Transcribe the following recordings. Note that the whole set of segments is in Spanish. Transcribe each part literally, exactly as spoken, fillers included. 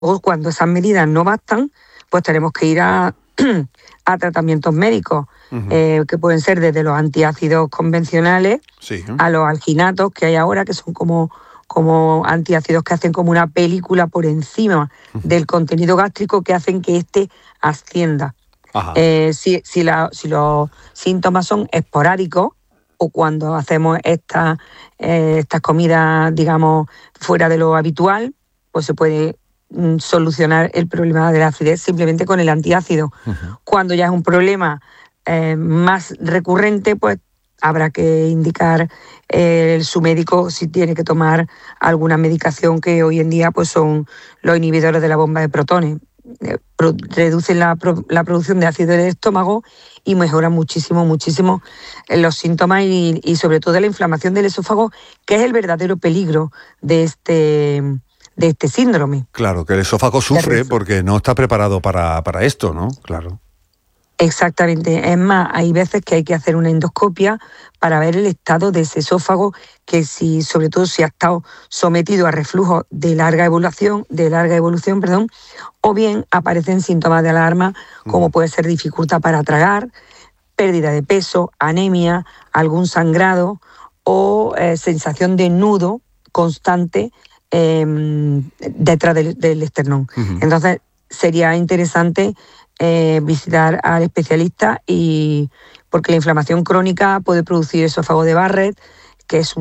cuando esas medidas no bastan, pues tenemos que ir a, a tratamientos médicos, uh-huh. eh, que pueden ser desde los antiácidos convencionales sí, ¿eh? a los alginatos que hay ahora, que son como, como antiácidos que hacen como una película por encima uh-huh. del contenido gástrico, que hacen que éste ascienda. Eh, si, si, la, si los síntomas son esporádicos, o cuando hacemos esta, eh, estas comidas, digamos, fuera de lo habitual, pues se puede mm, solucionar el problema de la acidez simplemente con el antiácido. Uh-huh. Cuando ya es un problema eh, más recurrente, pues habrá que indicar eh, su médico si tiene que tomar alguna medicación, que hoy en día pues son los inhibidores de la bomba de protones. Eh, pro, reducen la, pro, la producción de ácido del estómago y mejoran muchísimo, muchísimo los síntomas y, y sobre todo la inflamación del esófago, que es el verdadero peligro de este, de este síndrome. Claro, que el esófago sufre porque no está preparado para, para esto, ¿no? Claro. Exactamente. Es más, hay veces que hay que hacer una endoscopia para ver el estado de ese esófago, que si, sobre todo si ha estado sometido a reflujo de larga evolución, de larga evolución, perdón, o bien aparecen síntomas de alarma, como puede ser dificultad para tragar, pérdida de peso, anemia, algún sangrado o eh, sensación de nudo constante eh, detrás del, del esternón. Uh-huh. Entonces, sería interesante Eh, visitar al especialista, y porque la inflamación crónica puede producir esófago de Barrett, que es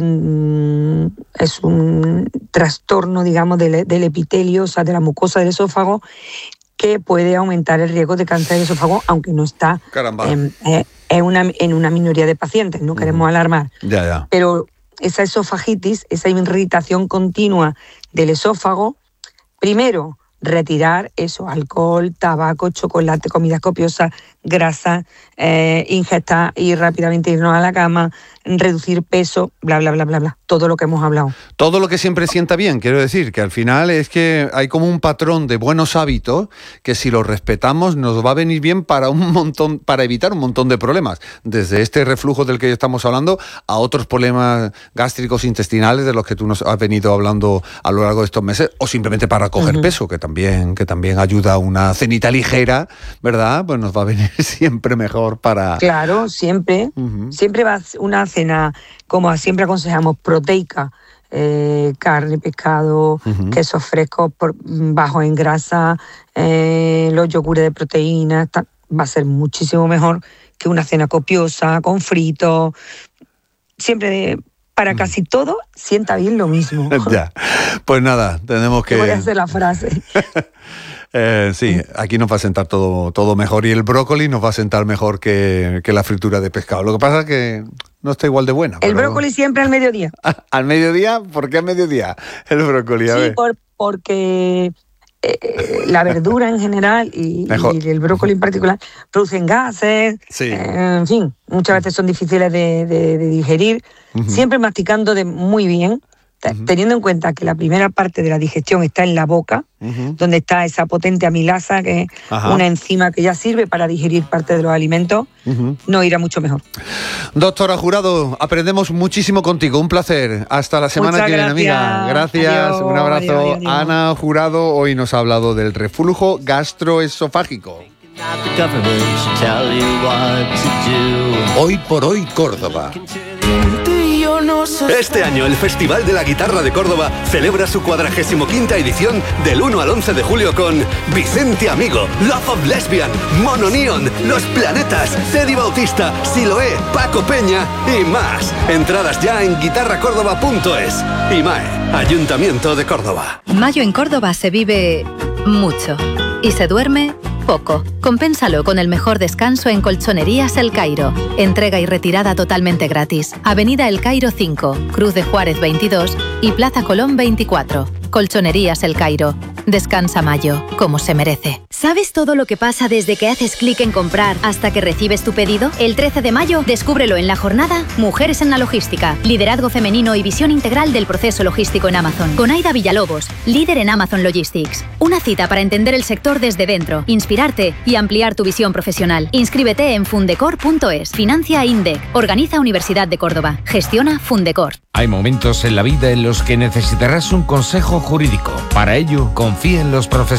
un, es un trastorno, digamos, del, del epitelio, o sea, de la mucosa del esófago, que puede aumentar el riesgo de cáncer de esófago, aunque no está en, eh, en, una, en una minoría de pacientes, no queremos uh-huh. alarmar. Ya, ya. Pero esa esofagitis, esa irritación continua del esófago, primero, retirar eso, alcohol, tabaco, chocolate, comidas copiosas, grasa, eh, ingesta y rápidamente irnos a la cama, reducir peso, bla, bla, bla, bla, bla, todo lo que hemos hablado. Todo lo que siempre sienta bien, quiero decir, que al final es que hay como un patrón de buenos hábitos que si los respetamos nos va a venir bien para un montón, para evitar un montón de problemas, desde este reflujo del que estamos hablando a otros problemas gástricos intestinales de los que tú nos has venido hablando a lo largo de estos meses, o simplemente para coger uh-huh. peso, que también, que también ayuda a una cenita ligera, ¿verdad? Pues nos va a venir siempre mejor para... Claro, siempre, uh-huh. siempre va una cena, como siempre aconsejamos, proteica, eh, carne, pescado, uh-huh. quesos frescos por, bajos en grasa, eh, los yogures de proteínas, ta, va a ser muchísimo mejor que una cena copiosa, con fritos, siempre de... Para casi todo sienta bien lo mismo. Ya, pues nada, tenemos que... Te voy a hacer la frase. eh, sí, aquí nos va a sentar todo, todo mejor, y el brócoli nos va a sentar mejor que, que la fritura de pescado. Lo que pasa es que no está igual de buena. El pero... brócoli siempre al mediodía. ¿Al mediodía? ¿Por qué al mediodía el brócoli? A sí, ver. Por, porque... Eh, la verdura en general y, y el brócoli en particular producen gases, sí. eh, en fin, muchas veces son difíciles de, de, de digerir, uh-huh. siempre masticando de muy bien, uh-huh. teniendo en cuenta que la primera parte de la digestión está en la boca, uh-huh. donde está esa potente amilasa, que es Ajá. una enzima que ya sirve para digerir parte de los alimentos, uh-huh. no irá mucho mejor. Doctora Jurado, aprendemos muchísimo contigo, un placer. Hasta la semana Muchas que viene, amiga. Gracias, adiós, un abrazo. Adiós, adiós. Ana Jurado hoy nos ha hablado del reflujo gastroesofágico. Hoy por hoy Córdoba. Este año el Festival de la Guitarra de Córdoba celebra su cuadragésimo quinta edición del uno al once de julio con Vicente Amigo, Love of Lesbian, Mono Neon, Los Planetas, Teddy Bautista, Siloé, Paco Peña y más. Entradas ya en guitarra córdoba punto es. IMAE, Ayuntamiento de Córdoba. Mayo en Córdoba se vive mucho y se duerme poco. Compénsalo con el mejor descanso en Colchonerías El Cairo. Entrega y retirada totalmente gratis. Avenida El Cairo cinco, Cruz de Juárez veintidós y Plaza Colón veinticuatro. Colchonerías El Cairo. Descansa mayo, como se merece. ¿Sabes todo lo que pasa desde que haces clic en comprar hasta que recibes tu pedido? El trece de mayo, descúbrelo en la jornada Mujeres en la Logística. Liderazgo femenino y visión integral del proceso logístico en Amazon. Con Aida Villalobos, líder en Amazon Logistics. Una cita para entender el sector desde dentro, inspirarte y ampliar tu visión profesional. Inscríbete en fundecor punto es. Financia INDEC. Organiza Universidad de Córdoba. Gestiona Fundecor. Hay momentos en la vida en los que necesitarás un consejo jurídico. Para ello, confía en los profesionales.